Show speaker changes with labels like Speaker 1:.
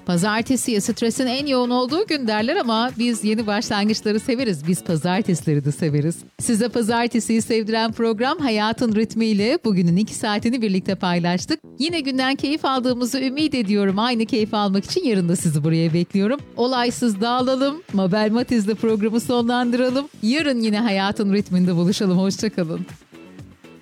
Speaker 1: Pazartesiye stresin en yoğun olduğu gün derler ama biz yeni başlangıçları severiz. Biz pazartesileri de severiz. Size pazartesiyi sevdiren program Hayatın Ritmi ile bugünün 2 saatini birlikte paylaştık. Yine günden keyif aldığımızı ümit ediyorum. Aynı keyif almak için yarın da sizi buraya bekliyorum. Olaysız dağılalım. Mabel Matiz'le programı sonlandıralım. Yarın yine Hayatın Ritminde buluşalım. Hoşçakalın.